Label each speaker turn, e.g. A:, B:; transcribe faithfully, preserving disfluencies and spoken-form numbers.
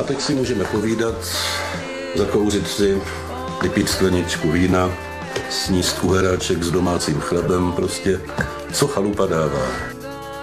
A: A teď si můžeme povídat, zakouřit si, vypít skleničku vína, sníst uheráček s domácím chlebem, prostě co chalupa dává.